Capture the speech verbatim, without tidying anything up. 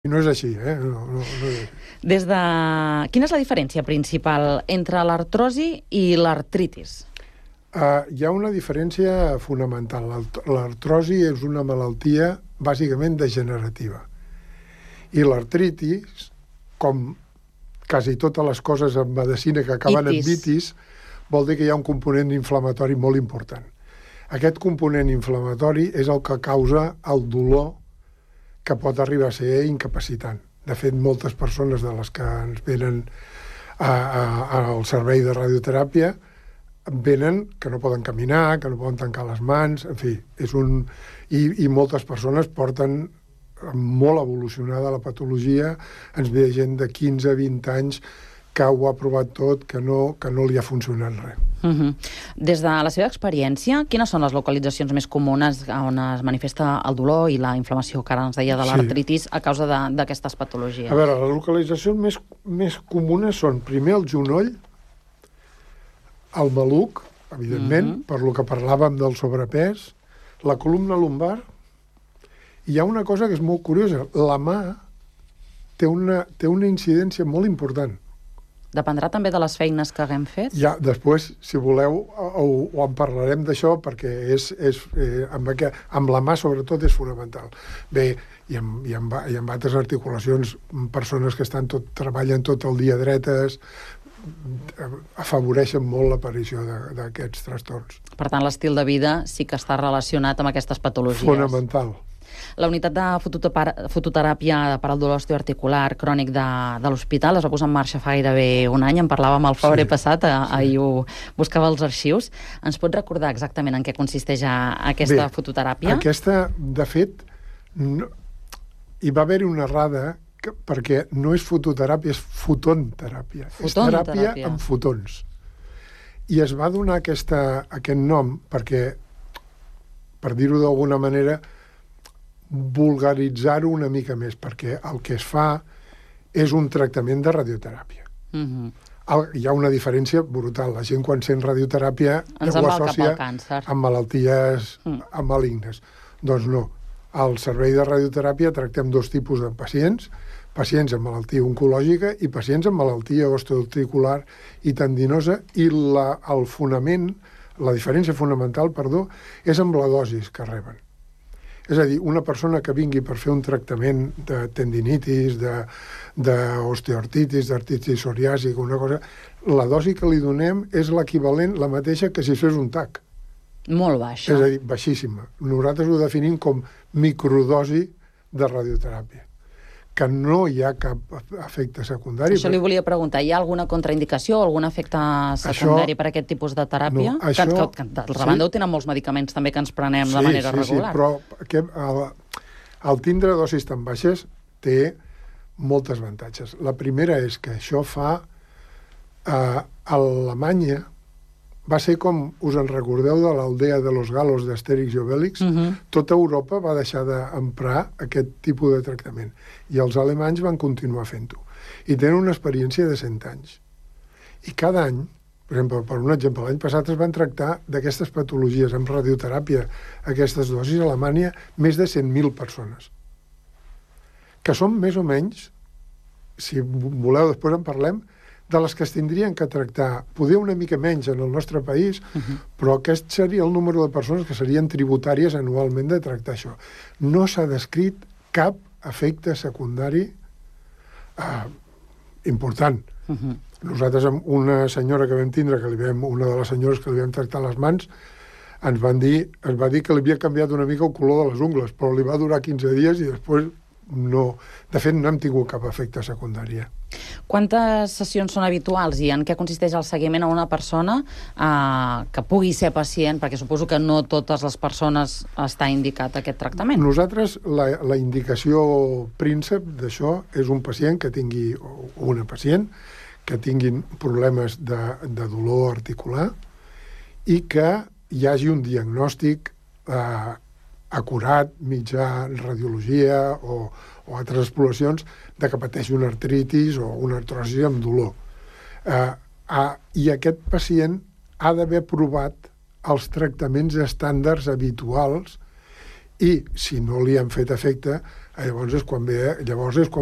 I no és així, eh? No, no, no és així. Des de... Quina és la diferència principal entre l'artrosi i l'artritis? Uh, hi ha una diferència fonamental. L'artrosi és una malaltia bàsicament degenerativa. I l'artritis, com quasi totes les coses en medicina que acaben Itis. en vitis, vol dir que hi ha un component inflamatori molt important. Aquest component inflamatori és el que causa el dolor que pot arribar a ser incapacitant. De fet, moltes persones de les que ens venen a, a, al servei de radioteràpia venen que no poden caminar, que no poden tancar les mans, en fi, és un... I, i moltes persones porten molt evolucionada la patologia, ens ve gent de quinze a vint anys que ho ha provat tot, que no, que no li ha funcionat res. Uh-huh. Des de la seva experiència, quines són les localitzacions més comunes on es manifesta el dolor i la inflamació, que ara ens deia de l'artritis, a causa d'aquestes patologies? A veure, les localitzacions més, més comunes són primer el genoll, el maluc, evidentment, uh-huh. per lo que parlàvem del sobrepès, la columna lumbar, i hi ha una cosa que és molt curiosa, la mà té una, té una incidència molt important. Dependrà també de les feines que haguem fet? Ja, després, si voleu, ho, ho en parlarem d'això, perquè és, és, eh, amb, aquest, amb la mà, sobretot, és fonamental. Bé, i amb, i amb, i amb altres articulacions, persones que estan tot, treballen tot el dia dretes, afavoreixen molt l'aparició d'aquests trastorns. Per tant, l'estil de vida sí que està relacionat amb aquestes patologies. Fonamental. La unitat de fototeràpia per al dolor osteoarticular crònic de, de l'hospital es va posar en marxa fa gairebé un any, en parlàvem el febrer sí, passat, a, sí. ahir ho buscava als arxius. Ens pot recordar exactament en què consisteix aquesta Bé, fototeràpia? Aquesta, de fet, no, hi va haver-hi una errada que, perquè no és fototeràpia, és fotonteràpia. És teràpia amb fotons. I es va donar aquesta, aquest nom perquè, per dir-ho d'alguna manera, vulgaritzar-ho una mica més, perquè el que es fa és un tractament de radioteràpia. Uh-huh. el, hi ha una diferència brutal. La gent, quan sent radioteràpia, ens ho associa amb malalties mm. amb malignes. Doncs no. Al servei de radioteràpia tractem dos tipus de pacients, pacients amb malaltia oncològica i pacients amb malaltia osteoarticular i tendinosa, i la, el fonament, la diferència fonamental, perdó, és amb la dosis que reben. És a dir, una persona que vingui per fer un tractament de tendinitis, d'osteoartritis, d'artritis psoriàsica, una cosa, la dosi que li donem és l'equivalent, la mateixa que si fes un tac. Molt baixa. És a dir, baixíssima. Nosaltres ho definim com microdosi de radioteràpia, que no hi ha cap efecte secundari. Això li volia preguntar, hi ha alguna contraindicació o algun efecte secundari això, per a aquest tipus de teràpia? No, això, que, que, que d'altra banda ho tenen molts medicaments també que ens prenem sí, de manera sí, regular. Sí, però que, el, el tindre dosis tan baixes té moltes avantatges. La primera és que això fa... Eh, a Alemanya va ser com, us en recordeu de l'aldea de los galos d'Astèrix i Obèlix? Uh-huh. Tota Europa va deixar d'emprar aquest tipus de tractament. I els alemanys van continuar fent-ho. I tenen una experiència de cent anys. I cada any, per exemple, per un exemple, l'any passat es van tractar d'aquestes patologies amb radioteràpia, aquestes dosis a Alemanya, més de cent mil persones. Que són més o menys, si voleu després en parlem, de les que es tindrien que tractar, poder una mica menys en el nostre país, uh-huh. però aquest seria el número de persones que serien tributàries anualment de tractar això. No s'ha descrit cap efecte secundari eh, important. Uh-huh. Nosaltres, amb una senyora que vam tindre, que li vam, una de les senyores que li vam tractar les mans, ens van dir, ens va dir que li havia canviat una mica el color de les ungles, però li va durar quinze dies i després no... De fet, no hem tingut cap efecte secundari. Quantes sessions són habituals i en què consisteix el seguiment a una persona eh, que pugui ser pacient? Perquè suposo que no totes les persones està indicat aquest tractament. Nosaltres, la, la indicació príncep d'això és un pacient que tingui, o una pacient, que tinguin problemes de, de dolor articular i que hi hagi un diagnòstic eh, acurat, mitjà radiologia o, o altres exploracions de que pateixi una artritis o una artrosi amb dolor. Eh, eh, I aquest pacient ha d'haver provat els tractaments estàndards habituals I si no li han fet efecte, llavors és quan ve, llavors és quan